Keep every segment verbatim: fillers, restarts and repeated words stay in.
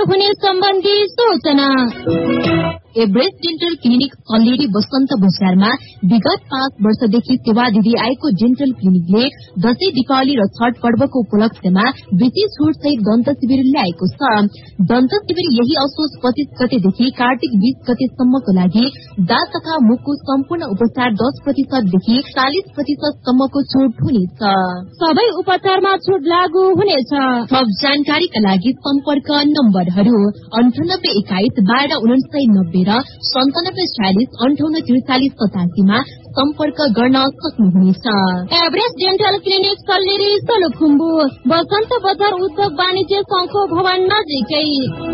हुने सम्बन्धी सूचना। एभरेस्ट डेन्टल क्लिनिक कल्लेरी बसन्त बजारमा विगत पाँच वर्षदेखि सेवा दिँदै आएको डेन्टल क्लिनिकले दशैं दीपावली र छठ पर्वको उपलक्ष्यमा विशेष छुट सहित दन्त शिविर ल्याएको छ। दन्त शिविर यही असोज पच्चीस गतेदेखि कार्तिक बीस गतेसम्मको लागि दाँत तथा मुखको सम्पूर्ण उपचार दस प्रतिशतदेखि चालिस प्रतिशतसम्मको छुट हुनेछ। सबै उपचारमा छुट लागू हुनेछ। थप जानकारीका लागि सम्पर्क नम्बरहरू अन्ठानब्बे एक्काइस बाह्र उनासय नब्बे र सन्तानब्बे छयालिस अन्ठाउन्न त्रिचालिस सतासीमा सम्पर्क गर्न सक्नुहुनेछ। Everest dental clinic Kalleri Solukhumbu बसन्त बजार उद्योग वाणिज्य संघको भवन नजिकै।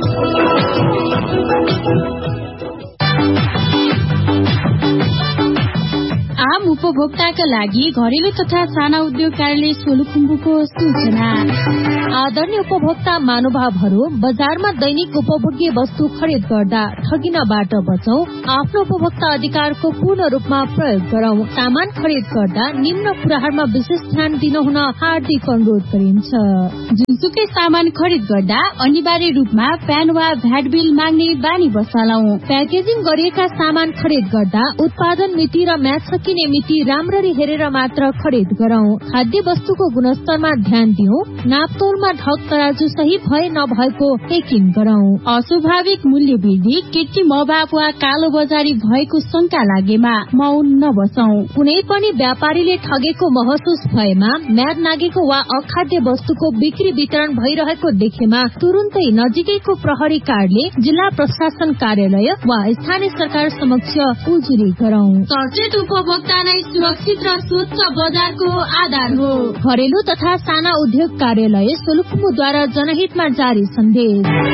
आम उपभोक्ताका लागि घरेलु तथा साना उद्योग कार्यालय सोलुखुम्बुको सूचना। आदरणीय उपभोक्ता महानुभावहरू, बजारमा दैनिक उपभोग्य वस्तु खरिद गर्दा ठगिनबाट बचौं, आफ्नो उपभोक्ता अधिकारको पूर्ण रूपमा प्रयोग गरौं। सामान खरिद गर्दा निम्न कुराहरूमा विशेष ध्यान दिनुहुन हार्दिक अनुरोध गरिन्छ। जुनसुकै सामान खरिद गर्दा अनिवार्य रूपमा प्यान वा भ्याट बिल माग्ने बानी बसालौं। प्याकेजिङ गरिएका सामान खरिद गर्दा उत्पादन मिति र म्याच सकिने मिति राम्ररी हेरेर मात्र खरिद गरौं। खाद्य वस्तुको गुणस्तरमा ध्यान दिउँ। नापतोलमा ढक तराजु सही भए नभएको यकिन गरौं। अस्वाभाविक मूल्य वृद्धि, कृत्रिम अभाव वा कालो बजारी भएको शंका लागेमा मौन नबसौं। कुनै पनि व्यापारीले ठगेको महसुस भएमा, म्याद नागेको वा अखाद्य वस्तुको बिक्री वितरण भइरहेको देखेमा तुरुन्तै नजिकैको प्रहरी कार्यालय, जिल्ला प्रशासन कार्यालय वा स्थानीय सरकार समक्ष उजुरी गरौं। सचेत उपभोक्ता नै सुरक्षित र स्वच्छ बजारको आधार हो। घरेलु तथा साना उद्योग कार्यालय सोलुखुम्बुद्वारा जनहितमा जारी सन्देश।